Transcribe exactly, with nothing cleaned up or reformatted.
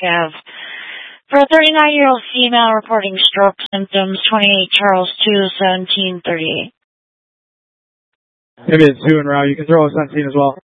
Ave. For a thirty-nine-year-old female reporting stroke symptoms, twenty-eight Charles two, seventeen thirty-eight. Maybe it's two in route. You can throw us on scene as well.